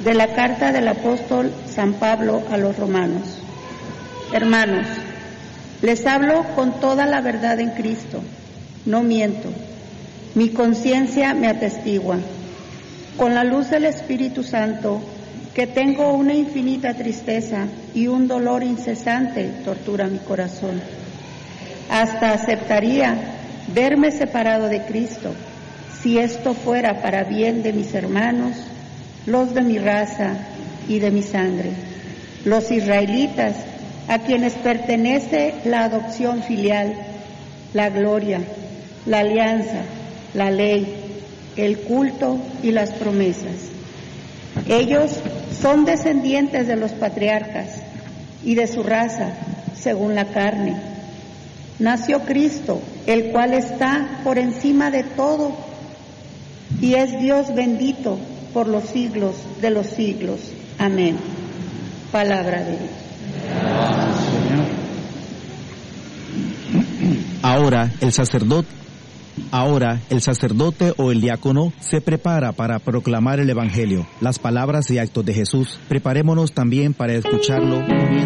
De la carta del apóstol San Pablo a los romanos. Hermanos, les hablo con toda la verdad en Cristo, no miento. Mi conciencia me atestigua, con la luz del Espíritu Santo, que tengo una infinita tristeza y un dolor incesante tortura mi corazón. Hasta aceptaría verme separado de Cristo, si esto fuera para bien de mis hermanos, los de mi raza y de mi sangre, los israelitas, a quienes pertenece la adopción filial, la gloria, la alianza, la ley, el culto y las promesas. Ellos son descendientes de los patriarcas y de su raza, según la carne. Nació Cristo, el cual está por encima de todo y es Dios bendito por los siglos de los siglos. Amén. Palabra de Dios. Ahora el sacerdote o el diácono se prepara para proclamar el Evangelio, las palabras y actos de Jesús. Preparémonos también para escucharlo.